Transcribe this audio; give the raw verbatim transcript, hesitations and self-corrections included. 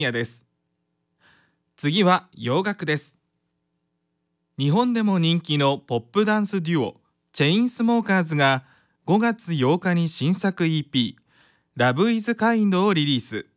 やです。次は洋楽です。日本でも人気のポップダンスデュオチェインスモーカーズがごがつようかに新作 イーピー Love is Kind をリリース。